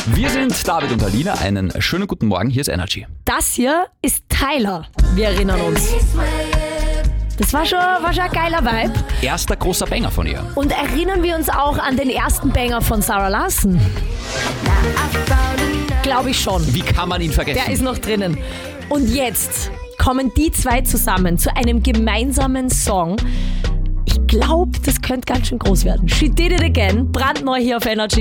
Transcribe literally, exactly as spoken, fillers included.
Wir sind David und Alina. Einen schönen guten Morgen. Hier ist Energy. Das hier ist Tyler. Wir erinnern uns. Das war schon, war schon ein geiler Vibe. Erster großer Banger von ihr. Und erinnern wir uns auch an den ersten Banger von Zara Larsson? Glaube ich schon. Wie kann man ihn vergessen? Der ist noch drinnen. Und jetzt kommen die zwei zusammen zu einem gemeinsamen Song. Ich glaube, das könnte ganz schön groß werden. She Did It Again, brandneu hier auf Energy.